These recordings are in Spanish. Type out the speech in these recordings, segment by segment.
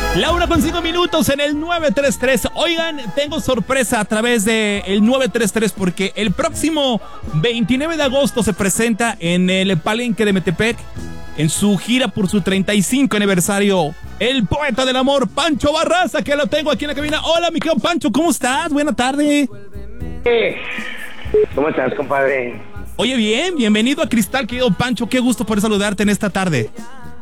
La 1:05 en el 933. Oigan, tengo sorpresa a través de el 933 porque el próximo 29 de agosto se presenta en el Palenque de Metepec en su gira por su 35 aniversario. El poeta del amor, Pancho Barraza, que lo tengo aquí en la cabina. Hola, mi querido Pancho, ¿cómo estás? Buena tarde. ¿Cómo estás, compadre? Oye, bien, bienvenido a Cristal, querido Pancho. Qué gusto poder saludarte en esta tarde.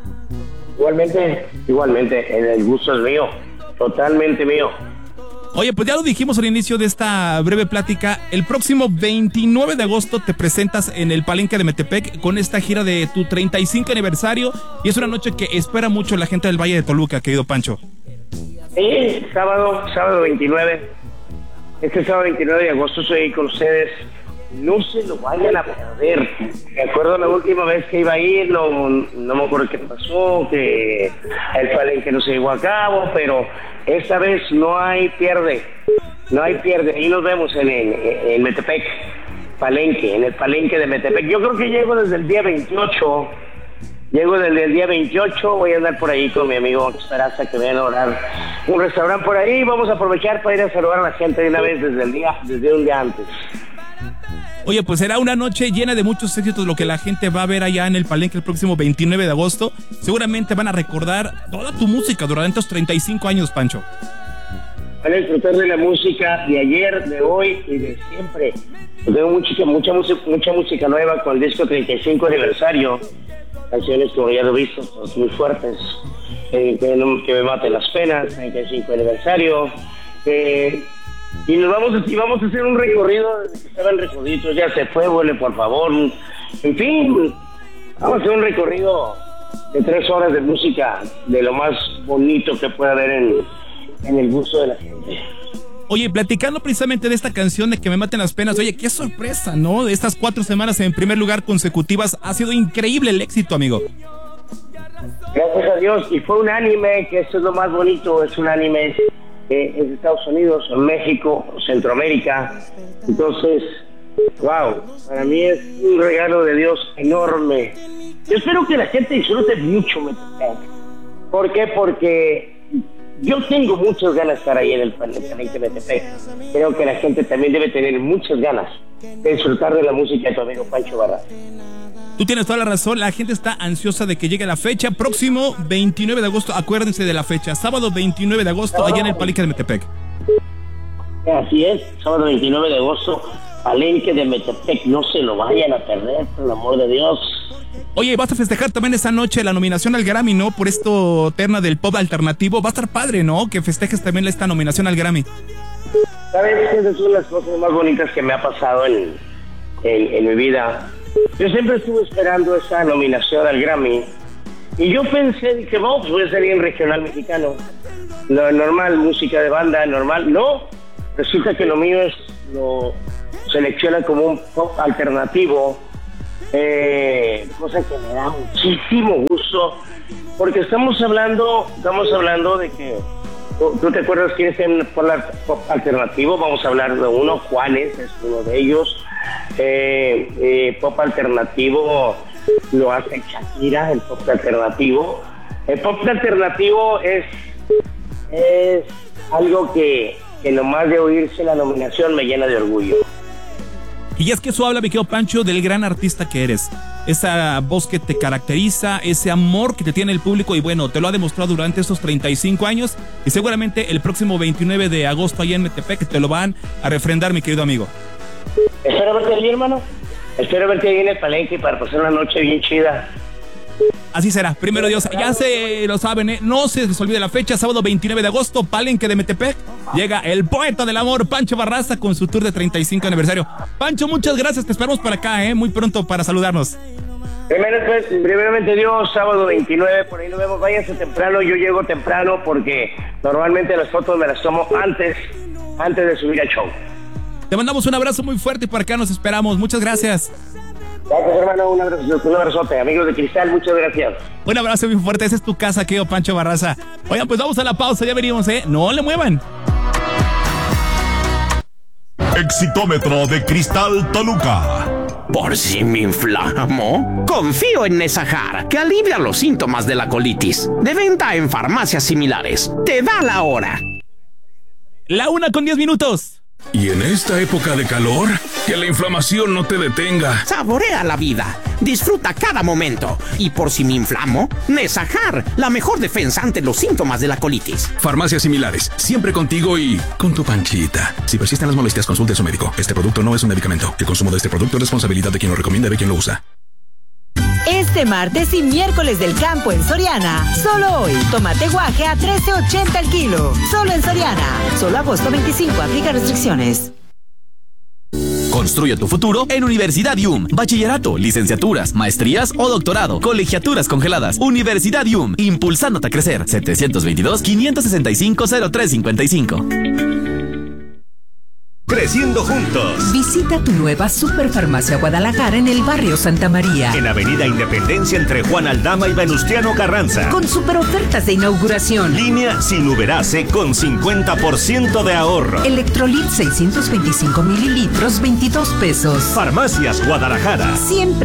Igualmente, el gusto es mío, totalmente mío. Oye, pues ya lo dijimos al inicio de esta breve plática. El próximo 29 de agosto te presentas en el Palenque de Metepec con esta gira de tu 35 aniversario. Y es una noche que espera mucho la gente del Valle de Toluca, querido Pancho. Sí, sábado 29. Este sábado 29 de agosto estoy ahí con ustedes. No se lo vayan a perder. Me acuerdo la última vez que iba a ir, no me acuerdo qué pasó, que el Palenque no se llevó a cabo, pero esta vez no hay pierde. Ahí nos vemos en Metepec, Palenque, en el Palenque de Metepec. Yo creo que llego desde el día 28. Voy a andar por ahí con mi amigo Esperanza, que voy a lograr un restaurante por ahí. Vamos a aprovechar para ir a saludar a la gente de una vez desde un día antes. Oye, pues será una noche llena de muchos éxitos lo que la gente va a ver allá en el Palenque el próximo 29 de agosto. Seguramente van a recordar toda tu música durante estos 35 años, Pancho. Van a disfrutar de la música de ayer, de hoy y de siempre. Tengo mucha música nueva con el disco 35 aniversario. Canciones, como ya lo he visto, muy fuertes. Que me maten las penas, 35 aniversario. Y vamos a hacer un recorrido desde que estaban recoditos, ya se fue, vuele por favor. En fin, vamos a hacer un recorrido de 3 horas de música, de lo más bonito que pueda haber en el gusto de la gente. Oye, platicando precisamente de esta canción de Que me maten las penas, oye, qué sorpresa, ¿no? De estas 4 semanas en primer lugar consecutivas, ha sido increíble el éxito, amigo. Gracias a Dios, y fue un anime, que esto es lo más bonito, es un anime es de Estados Unidos, México, Centroamérica. Entonces, wow, para mí es un regalo de Dios enorme. Yo espero que la gente disfrute mucho Metepec. ¿Por qué? Porque yo tengo muchas ganas de estar ahí en el Palenque de Metepec. Creo que la gente también debe tener muchas ganas de disfrutar de la música de tu amigo Pancho Barraza. Tú tienes toda la razón, la gente está ansiosa de que llegue la fecha. Próximo 29 de agosto, acuérdense de la fecha, sábado 29 de agosto, allá en el Palenque de Metepec. Así es, sábado 29 de agosto, Palenque de Metepec, no se lo vayan a perder, por el amor de Dios. Oye, vas a festejar también esa noche la nominación al Grammy, ¿no? Por esto terna del pop alternativo, va a estar padre, ¿no? Que festejes también esta nominación al Grammy. ¿Sabes? Esas son las cosas más bonitas que me ha pasado en mi vida. Yo siempre estuve esperando esa nominación al Grammy y yo pensé, dije, pues voy a salir en regional mexicano, lo normal, música de banda, normal. No, resulta que lo mío lo selecciona como un pop alternativo, cosa que me da muchísimo gusto, porque estamos hablando de que, ¿tú te acuerdas quién es el pop alternativo? Vamos a hablar de uno, Juanes es uno de ellos. Pop alternativo lo hace Shakira, el pop alternativo. El pop alternativo es algo que nomás de oírse la nominación me llena de orgullo. Y es que eso habla, mi querido Pancho, del gran artista que eres. Esa voz que te caracteriza, ese amor que te tiene el público y bueno, te lo ha demostrado durante estos 35 años y seguramente el próximo 29 de agosto allá en Metepec te lo van a refrendar, mi querido amigo. Espero verte allí, hermano. Espero verte ahí en el Palenque para pasar una noche bien chida. Así será, primero Dios, ya se lo saben, ¿eh? No se les olvide la fecha, sábado 29 de agosto, Palenque de Metepec. Llega el poeta del amor, Pancho Barraza, con su tour de 35 aniversario. Pancho, muchas gracias, te esperamos para acá, muy pronto para saludarnos. Primeramente Dios, sábado 29, por ahí nos vemos, váyanse temprano, yo llego temprano porque normalmente las fotos me las tomo antes de subir al show. Te mandamos un abrazo muy fuerte y por acá nos esperamos, muchas gracias. Gracias, hermano, un abrazote, amigos de Cristal, muchas gracias. Un abrazo muy fuerte, esa es tu casa, querido Pancho Barraza. Oigan, pues vamos a la pausa, ya venimos, no le muevan. Exitómetro de Cristal Toluca. ¿Por si me inflamo? Confío en Nesajar, que alivia los síntomas de la colitis. De venta en farmacias similares. Te da la hora. La 1:10. Y en esta época de calor, que la inflamación no te detenga. Saborea la vida. Disfruta cada momento. Y por si me inflamo, Nesajar, la mejor defensa ante los síntomas de la colitis. Farmacias similares, siempre contigo y con tu panchita. Si persisten las molestias, consulte a su médico. Este producto no es un medicamento. El consumo de este producto es responsabilidad de quien lo recomienda y de quien lo usa. Este martes y miércoles del campo en Soriana. Solo hoy, tomate guaje a $13.80 el kilo. Solo en Soriana. Solo agosto 25. Aplica restricciones. Construye tu futuro en Universidad IUM. Bachillerato, licenciaturas, maestrías o doctorado. Colegiaturas congeladas. Universidad IUM. Impulsándote a crecer. 722-565-0355. Creciendo juntos. Visita tu nueva Superfarmacia Guadalajara en el barrio Santa María. En Avenida Independencia entre Juan Aldama y Venustiano Carranza. Con super ofertas de inauguración. Línea sin Uberase con 50% de ahorro. Electrolit 625 mililitros, $22. Farmacias Guadalajara. Siempre